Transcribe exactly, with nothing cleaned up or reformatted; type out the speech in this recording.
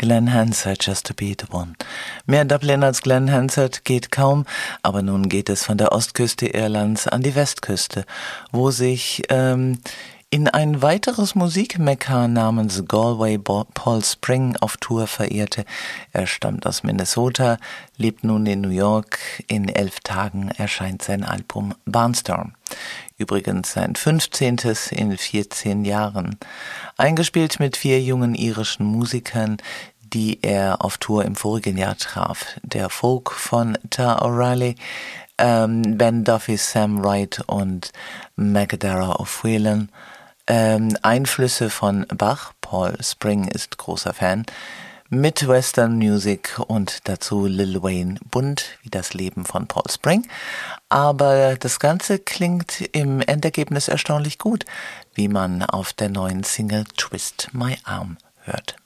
Glenn Hansard, Just to Be the One. Mehr Dublin als Glenn Hansard geht kaum, aber nun geht es von der Ostküste Irlands an die Westküste, wo sich ähm, in ein weiteres Musikmekka namens Galway Paul Spring auf Tour verehrte. Er stammt aus Minnesota, lebt nun in New York. In elf Tagen erscheint sein Album Barnstorm. Übrigens sein fünfzehntes in vierzehn Jahren. Eingespielt mit vier jungen irischen Musikern, die er auf Tour im vorigen Jahr traf. Der Folk von Ta O'Reilly, ähm, Ben Duffy, Sam Wright und Magadara of Whelan. Ähm, Einflüsse von Bach, Paul Spring ist großer Fan, mit Western Music und dazu Lil Wayne, bunt wie das Leben von Paul Spring. Aber das Ganze klingt im Endergebnis erstaunlich gut, wie man auf der neuen Single Twist My Arm hört.